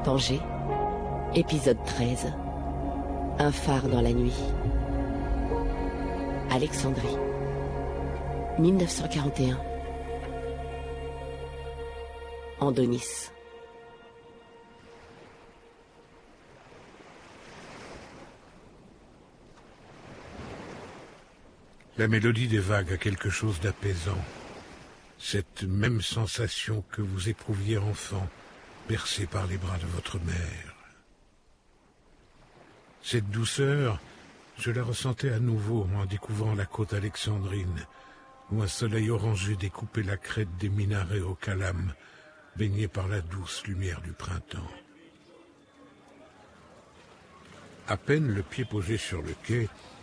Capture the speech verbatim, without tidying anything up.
Tanger, épisode treize. Un phare dans la nuit. Alexandrie, mille neuf cent quarante et un. Andonis. La mélodie des vagues a quelque chose d'apaisant. Cette même sensation que vous éprouviez enfant, bercé par les bras de votre mère. Cette douceur, je la ressentais à nouveau en découvrant la côte alexandrine, où un soleil orangé découpait la crête des minarets au calame, baigné par la douce lumière du printemps. À peine le pied posé sur le quai,